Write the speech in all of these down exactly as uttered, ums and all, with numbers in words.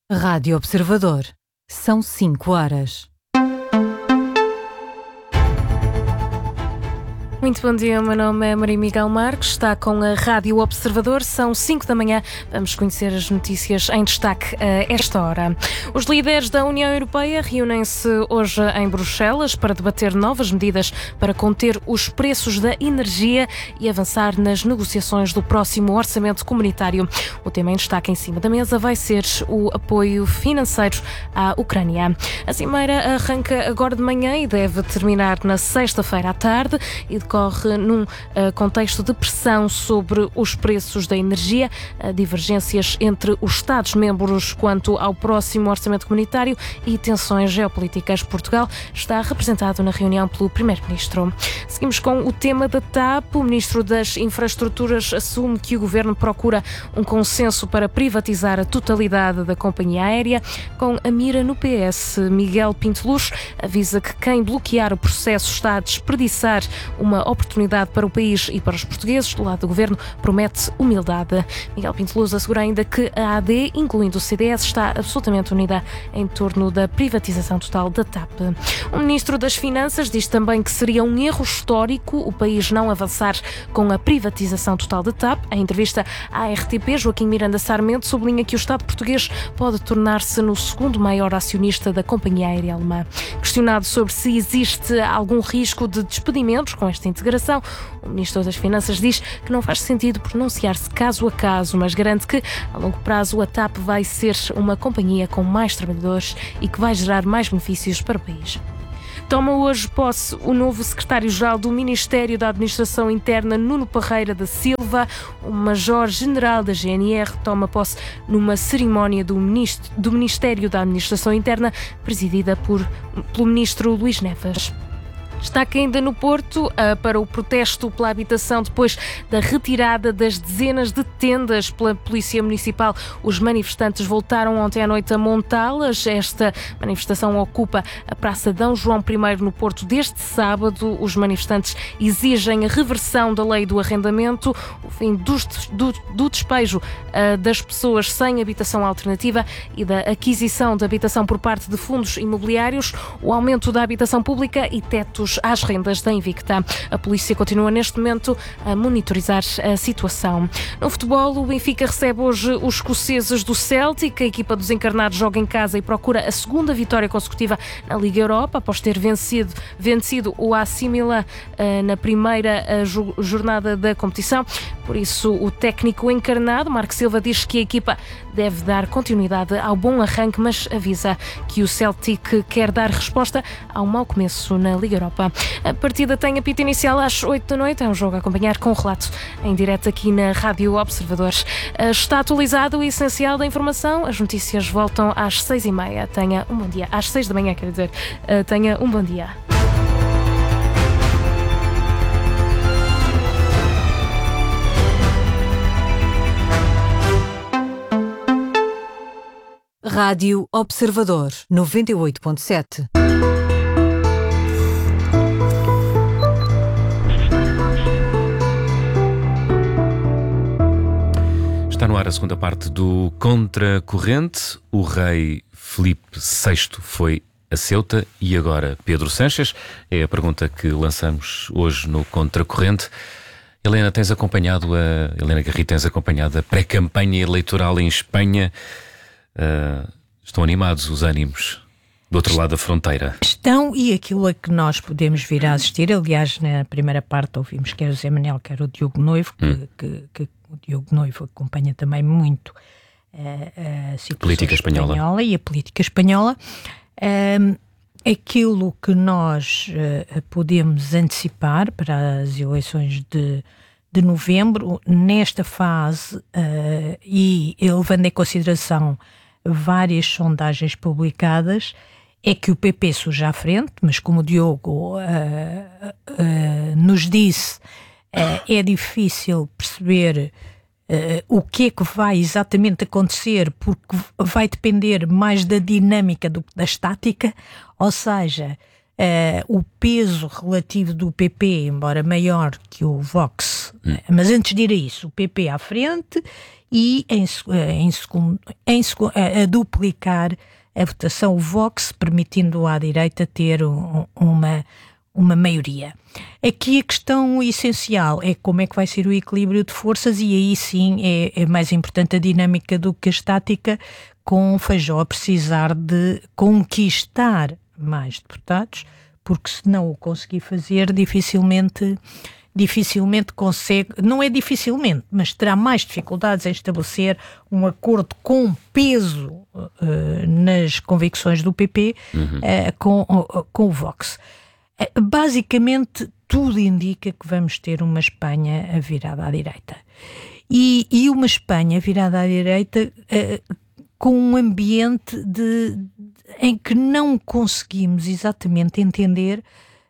Rádio Observador. São cinco horas. Muito bom dia, o meu nome é Maria Miguel Marques, está com a Rádio Observador, são cinco da manhã, vamos conhecer as notícias em destaque a esta hora. Os líderes da União Europeia reúnem-se hoje em Bruxelas para debater novas medidas para conter os preços da energia e avançar nas negociações do próximo orçamento comunitário. O tema em destaque em cima da mesa vai ser o apoio financeiro à Ucrânia. A cimeira arranca agora de manhã e deve terminar na sexta-feira à tarde e decorre num uh, contexto de pressão sobre os preços da energia, uh, divergências entre os Estados-membros quanto ao próximo orçamento comunitário e tensões geopolíticas. Portugal está representado na reunião pelo Primeiro-Ministro. Seguimos com o tema da T A P. O Ministro das Infraestruturas assume que o Governo procura um consenso para privatizar a totalidade da companhia aérea, com a mira no P S. Miguel Pinto Luz avisa que quem bloquear o processo está a desperdiçar uma oportunidade para o país e para os portugueses. Do lado do Governo, promete humildade. Miguel Pinto Luz assegura ainda que a A D, incluindo o C D S, está absolutamente unida em torno da privatização total da T A P. O Ministro das Finanças diz também que seria um erro histórico o país não avançar com a privatização total da T A P. Em entrevista à R T P, Joaquim Miranda Sarmento sublinha que o Estado português pode tornar-se no segundo maior acionista da companhia aérea alemã. Questionado sobre se existe algum risco de despedimentos com esta integração, o Ministro das Finanças diz que não faz sentido pronunciar-se caso a caso, mas garante que, a longo prazo, a T A P vai ser uma companhia com mais trabalhadores e que vai gerar mais benefícios para o país. Toma hoje posse o novo secretário-geral do Ministério da Administração Interna, Nuno Parreira da Silva. O Major-General da G N R toma posse numa cerimónia do, Ministro, do Ministério da Administração Interna, presidida por, pelo Ministro Luís Neves. Destaque ainda no Porto uh, para o protesto pela habitação depois da retirada das dezenas de tendas pela Polícia Municipal. Os manifestantes voltaram ontem à noite a montá-las. Esta manifestação ocupa a Praça D. João I no Porto desde sábado. Os manifestantes exigem a reversão da lei do arrendamento, o fim dos, do, do despejo uh, das pessoas sem habitação alternativa e da aquisição de habitação por parte de fundos imobiliários, o aumento da habitação pública e tetos às rendas da Invicta. A polícia continua neste momento a monitorizar a situação. No futebol, o Benfica recebe hoje os escoceses do Celtic. A equipa dos encarnados joga em casa e procura a segunda vitória consecutiva na Liga Europa, após ter vencido, vencido o A C Milan uh, na primeira uh, jornada da competição. Por isso, o técnico encarnado, Marco Silva, diz que a equipa deve dar continuidade ao bom arranque, mas avisa que o Celtic quer dar resposta ao mau começo na Liga Europa. A partida tem apito inicial às oito da noite. É um jogo a acompanhar com relato em direto aqui na Rádio Observadores. Está atualizado o essencial da informação. As notícias voltam às seis e meia. Tenha um bom dia. Às seis da manhã, quer dizer. Tenha um bom dia. Rádio Observador, noventa e oito ponto sete. Está no ar a segunda parte do Contracorrente. O rei Filipe sexto foi a Ceuta e agora Pedro Sánchez? É a pergunta que lançamos hoje no Contracorrente. Helena, tens acompanhado a Helena Garrido, tens acompanhado a pré-campanha eleitoral em Espanha. Uh, estão animados os ânimos do outro lado da fronteira? Estão, e aquilo a que nós podemos vir a assistir, aliás, na primeira parte ouvimos quer o Zé Manel, quer o Diogo Noivo, que, hum. que, que o Diogo Noivo acompanha também muito uh, a situação política espanhola. espanhola e a política espanhola. Um, aquilo que nós uh, podemos antecipar para as eleições de, de novembro, nesta fase, uh, e levando em consideração várias sondagens publicadas, é que o P P surge à frente, mas como o Diogo uh, uh, nos disse, uh, é difícil perceber uh, o que é que vai exatamente acontecer, porque vai depender mais da dinâmica do que da estática, ou seja, uh, o peso relativo do P P, embora maior que o Vox, hum. mas antes de ir a isso, o P P à frente e em, em segundo, em, a, a duplicar a votação, o Vox, permitindo à direita ter um, uma, uma maioria. Aqui a questão essencial é como é que vai ser o equilíbrio de forças, e aí sim é, é mais importante a dinâmica do que a estática, com Feijóo a precisar de conquistar mais deputados, porque se não o conseguir fazer, dificilmente... dificilmente consegue, não é dificilmente, mas terá mais dificuldades em estabelecer um acordo com peso uh, nas convicções do P P uhum. uh, com, uh, com o Vox. Uh, basicamente, tudo indica que vamos ter uma Espanha virada à direita. E, e uma Espanha virada à direita uh, com um ambiente de, de, em que não conseguimos exatamente entender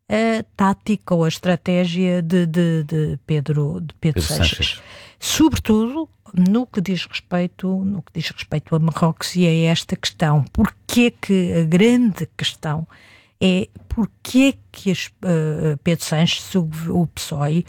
a tática ou a estratégia de, de, de Pedro, de Pedro, Pedro Sánchez. Sánchez. Sobretudo no que diz respeito, no que diz respeito a Marrocos e a esta questão. Porque que a grande questão é porque que as, uh, Pedro Sánchez, o, o P S O E,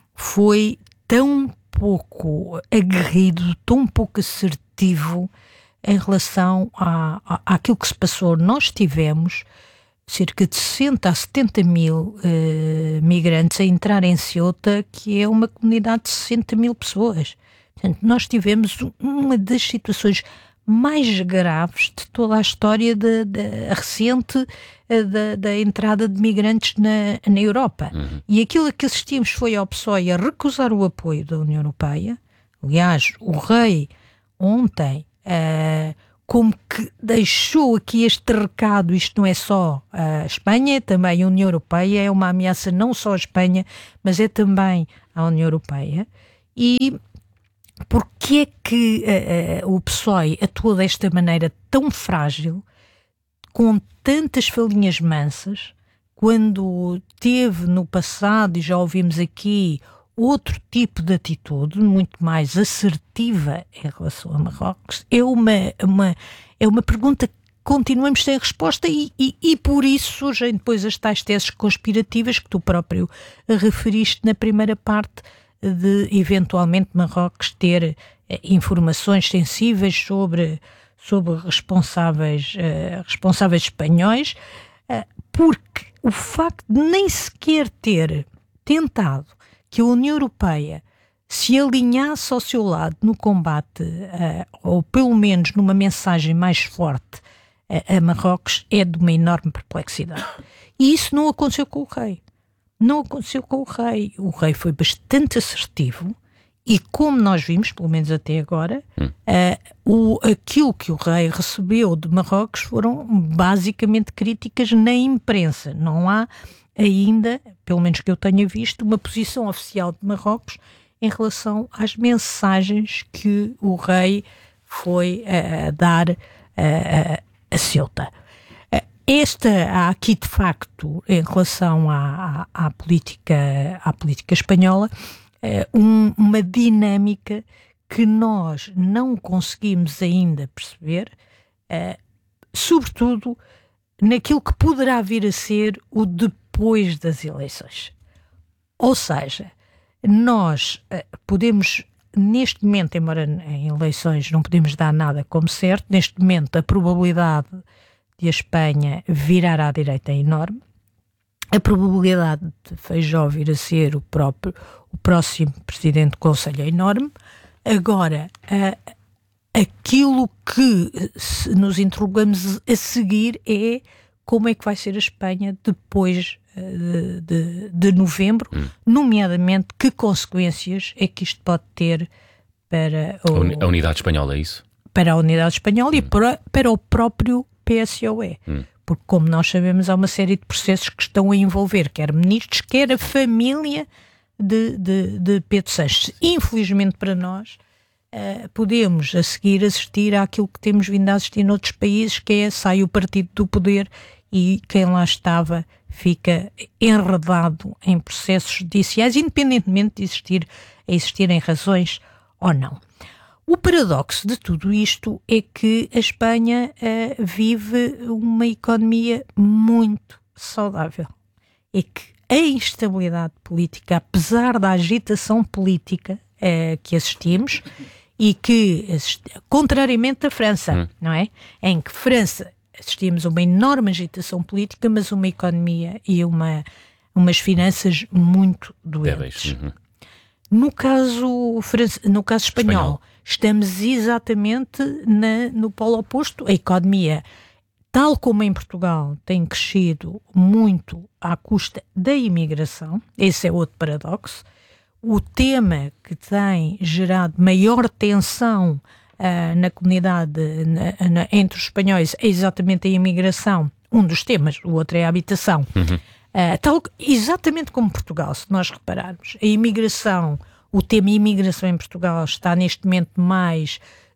foi tão pouco aguerrido, tão pouco assertivo em relação a, a, àquilo que se passou. Nós tivemos cerca de sessenta a setenta mil uh, migrantes a entrar em Ceuta, que é uma comunidade de sessenta mil pessoas. Portanto, nós tivemos uma das situações mais graves de toda a história de, de, recente uh, da, da entrada de migrantes na, na Europa. Uhum. E aquilo a que assistimos foi ao P S O E a recusar o apoio da União Europeia. Aliás, o rei ontem... Uh, como que deixou aqui este recado, isto não é só a Espanha, também a União Europeia, é uma ameaça não só à Espanha, mas é também à União Europeia. E porquê é que uh, uh, o P S O E atuou desta maneira tão frágil, com tantas falinhas mansas, quando teve no passado, e já ouvimos aqui, outro tipo de atitude, muito mais assertiva em relação a Marrocos? É uma, uma, é uma pergunta que continuamos sem resposta e, e, e por isso surgem depois as tais teses conspirativas que tu próprio referiste na primeira parte, de eventualmente Marrocos ter eh, informações sensíveis sobre, sobre responsáveis, eh, responsáveis espanhóis, eh, porque o facto de nem sequer ter tentado que a União Europeia se alinhasse ao seu lado no combate, uh, ou pelo menos numa mensagem mais forte uh, a Marrocos, é de uma enorme perplexidade. E isso não aconteceu com o rei. Não aconteceu com o rei. O rei foi bastante assertivo e, como nós vimos, pelo menos até agora, hum. uh, o, aquilo que o rei recebeu de Marrocos foram basicamente críticas na imprensa. Não há ainda, pelo menos que eu tenha visto, uma posição oficial de Marrocos em relação às mensagens que o rei foi uh, dar uh, a Ceuta. Uh, esta, há aqui de facto, em relação à, à, à, política, à política espanhola, uh, um, uma dinâmica que nós não conseguimos ainda perceber, uh, sobretudo naquilo que poderá vir a ser o depois depois das eleições. Ou seja, nós uh, podemos, neste momento, embora em eleições não podemos dar nada como certo, neste momento a probabilidade de a Espanha virar à direita é enorme, a probabilidade de Feijóo vir a ser o, próprio, o próximo Presidente do Conselho é enorme. Agora, uh, aquilo que nos interrogamos a seguir é como é que vai ser a Espanha depois de, de, de novembro, hum. nomeadamente que consequências é que isto pode ter para o, a unidade espanhola, é isso? Para a unidade espanhola hum. e para, para o próprio P S O E. Hum. Porque, como nós sabemos, há uma série de processos que estão a envolver quer ministros, quer a família de, de, de Pedro Sánchez. Infelizmente para nós, Uh, podemos a seguir assistir àquilo que temos vindo a assistir noutros países, que é sai o partido do poder e quem lá estava fica enredado em processos judiciais, independentemente de existir, existirem razões ou não. O paradoxo de tudo isto é que a Espanha uh, vive uma economia muito saudável é que a instabilidade política, apesar da agitação política eh, que assistimos e que, contrariamente à França, hum. não é? Em que França assistimos a uma enorme agitação política, mas uma economia e uma, umas finanças muito doentes. Uhum. No caso, no caso espanhol, espanhol, estamos exatamente na, no polo oposto. A economia, tal como em Portugal, tem crescido muito à custa da imigração. Esse é outro paradoxo. O tema que tem gerado maior tensão uh, na comunidade, na, na, entre os espanhóis, é exatamente a imigração. Um dos temas, o outro é a habitação. Uhum. Uh, tal, exatamente como Portugal, se nós repararmos, a imigração, o tema imigração em Portugal está neste momento mais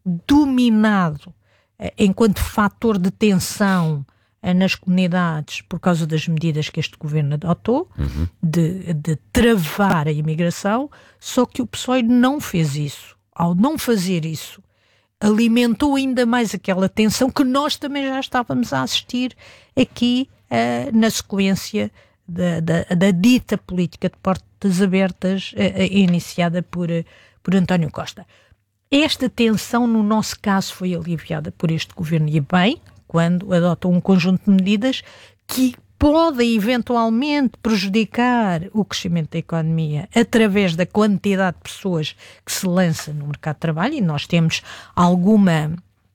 dominado uh, enquanto fator de tensão uh, nas comunidades por causa das medidas que este governo adotou, uhum. de, de travar a imigração, só que o P S O E não fez isso. Ao não fazer isso, alimentou ainda mais aquela tensão que nós também já estávamos a assistir aqui uh, na sequência Da, da, da dita política de portas abertas uh, uh, iniciada por, uh, por António Costa. Esta tensão, no nosso caso, foi aliviada por este governo, e bem, quando adotam um conjunto de medidas que podem eventualmente prejudicar o crescimento da economia através da quantidade de pessoas que se lança no mercado de trabalho, e nós temos alguma,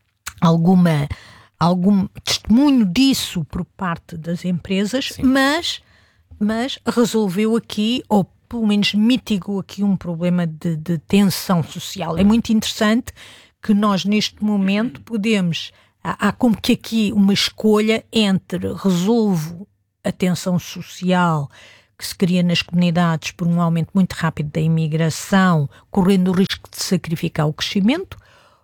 alguma, algum testemunho disso por parte das empresas, Sim. mas mas resolveu aqui, ou pelo menos mitigou aqui um problema de, de tensão social. É muito interessante que nós neste momento podemos, há, há como que aqui uma escolha entre resolvo a tensão social que se cria nas comunidades por um aumento muito rápido da imigração, correndo o risco de sacrificar o crescimento,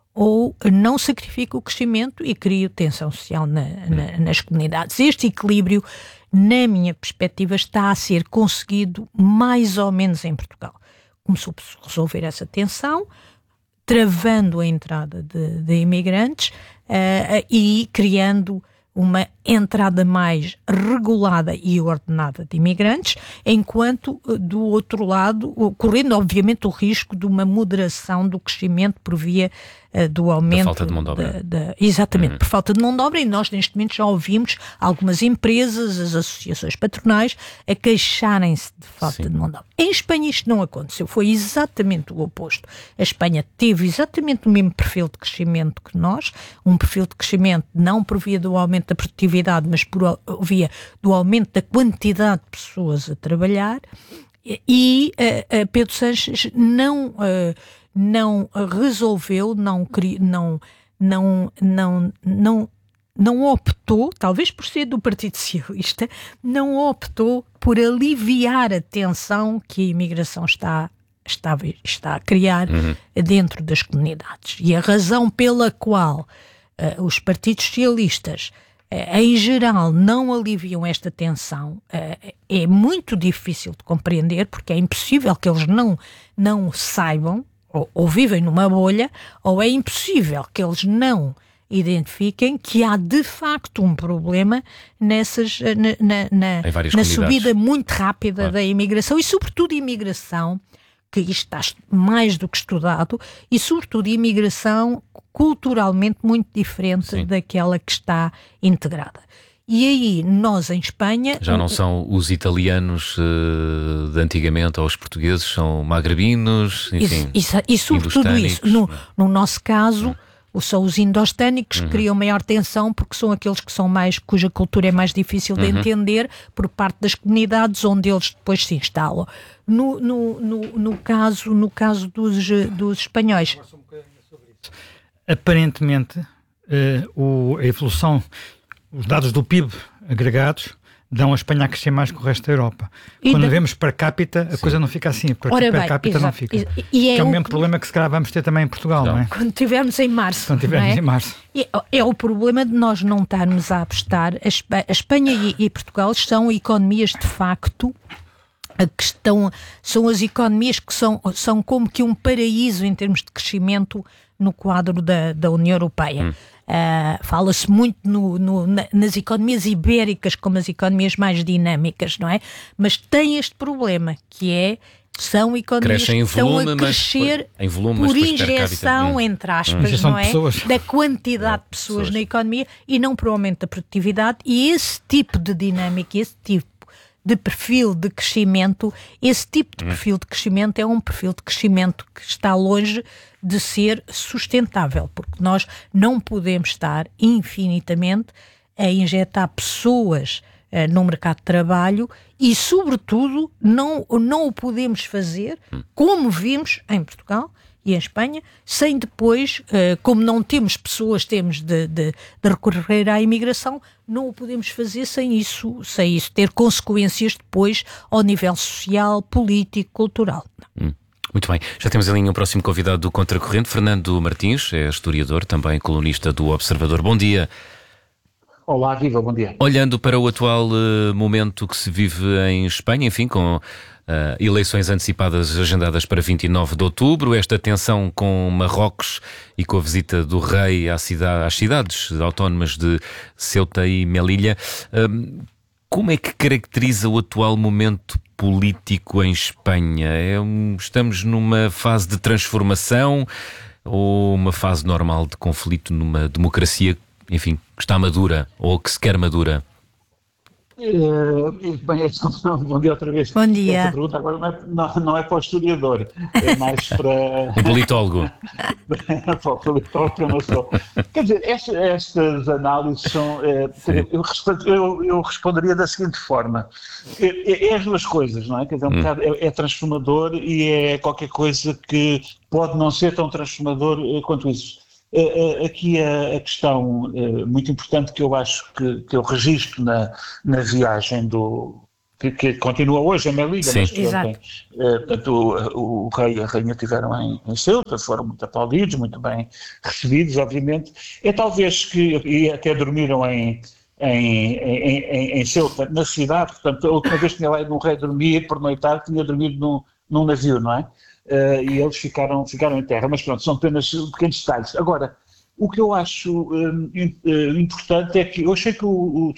ou não sacrifica o crescimento e cria tensão social na, na, nas comunidades. Este equilíbrio, na minha perspectiva, está a ser conseguido mais ou menos em Portugal. Começou por resolver essa tensão, travando a entrada de, de imigrantes uh, e criando uma entrada mais regulada e ordenada de imigrantes, enquanto, do outro lado, correndo, obviamente, o risco de uma moderação do crescimento por via uh, do aumento... Da falta de mão de obra. De, de, exatamente, uhum. por falta de mão de obra, e nós, neste momento, já ouvimos algumas empresas, as associações patronais, a queixarem-se de falta Sim. de mão de obra. Em Espanha isto não aconteceu, foi exatamente o oposto. A Espanha teve exatamente o mesmo perfil de crescimento que nós, um perfil de crescimento não por via do aumento da produtividade, mas por via do aumento da quantidade de pessoas a trabalhar, e uh, uh, Pedro Sánchez não, uh, não resolveu, não, não, não, não, não, não optou, talvez por ser do Partido Socialista, não optou por aliviar a tensão que a imigração está, está, está a criar uhum. dentro das comunidades. E a razão pela qual uh, os partidos socialistas em geral não aliviam esta tensão é muito difícil de compreender, porque é impossível que eles não, não saibam, ou, ou vivem numa bolha, ou é impossível que eles não identifiquem que há de facto um problema nessas, na, na, na, na subida muito rápida claro. da imigração, e sobretudo imigração, que isto está mais do que estudado, e sobretudo imigração culturalmente muito diferente Sim. daquela que está integrada. E aí, nós em Espanha... Já não são os italianos uh, de antigamente, ou os portugueses, são magrebinos, enfim... E, e, e sobretudo isso, no, no nosso caso... Hum. São os indostânicos que uhum. criam maior tensão, porque são aqueles que são mais, cuja cultura é mais difícil de uhum. entender por parte das comunidades onde eles depois se instalam. No, no, no, no caso, no caso dos, dos espanhóis. Aparentemente, uh, o, a evolução, os dados do P I B agregados dão a Espanha a crescer mais que o resto da Europa. E Quando da... vemos per capita, a Sim. coisa não fica assim. Per, Ora per bem, capita exato. não fica. E, e é que é o mesmo que... problema que se calhar vamos ter também em Portugal, não, não é? Quando tivermos em março. Quando tivermos é? em março. E é o problema de nós não estarmos a apostar. A Espanha e, e Portugal são economias de facto que estão, são as economias que são, são como que um paraíso em termos de crescimento no quadro da, da União Europeia. Hum. Uh, fala-se muito no, no, na, nas economias ibéricas como as economias mais dinâmicas, não é? Mas tem este problema, que é são economias que estão a crescer em volume, por injeção, hum. entre aspas, hum. não é? Da quantidade de pessoas, pessoas na economia e não por aumento da produtividade, e esse tipo de dinâmica, esse tipo de perfil de crescimento, esse tipo de perfil de crescimento é um perfil de crescimento que está longe de ser sustentável, porque nós não podemos estar infinitamente a injetar pessoas uh, no mercado de trabalho e, sobretudo, não, não o podemos fazer, como vimos em Portugal e em Espanha, sem depois, uh, como não temos pessoas, temos de, de, de recorrer à imigração, não o podemos fazer sem isso, sem isso ter consequências depois ao nível social, político, cultural. Hum. Muito bem, já temos ali um próximo convidado do Contracorrente, Fernando Martins, é historiador, também colunista do Observador. Bom dia. Olá, viva, bom dia. Olhando para o atual uh, momento que se vive em Espanha, enfim, com Uh, eleições antecipadas agendadas para vinte e nove de outubro, esta tensão com Marrocos e com a visita do rei à cidade, às cidades autónomas de Ceuta e Melilla. Uh, como é que caracteriza o atual momento político em Espanha? É um, estamos numa fase de transformação ou uma fase normal de conflito numa democracia, enfim, que está madura ou que se quer madura? Uh, bem, bom dia outra vez. Bom dia. Essa pergunta agora não é, não, não é para o historiador, é mais para... Um politólogo. Para o politólogo que eu não sou. Quer dizer, estas, estas análises são... É, eu, eu, eu responderia da seguinte forma. É, é as duas coisas, não é? Quer dizer, um hum. bocado, é, é transformador e é qualquer coisa que pode não ser tão transformador quanto isso. Aqui a, a questão muito importante que eu acho que, que eu registro na, na viagem do, que, que continua hoje em Melilla, Sim. mas Exato. Portanto, o, o rei e a rainha estiveram em, em Ceuta, foram muito aplaudidos, muito bem recebidos, obviamente, é talvez que, e até dormiram em, em, em, em, em Ceuta, na cidade, portanto, a última vez que tinha lá ido um rei dormir, por noitar, tinha dormido num, num navio, não é? Uh, e eles ficaram, ficaram em terra, mas pronto, são apenas pequenos detalhes. Agora, o que eu acho um, importante é que eu achei que o, o